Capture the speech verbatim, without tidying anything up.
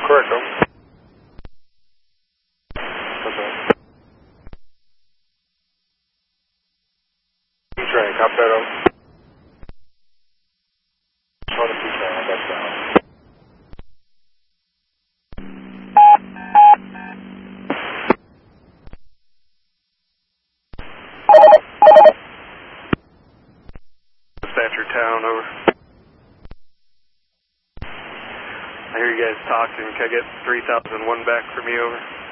Correct, over. Okay. Train, copy that, over. Tony P train, I got down. Dispatcher town, over. I hear you guys talking. Can I get three thousand one back from you, over?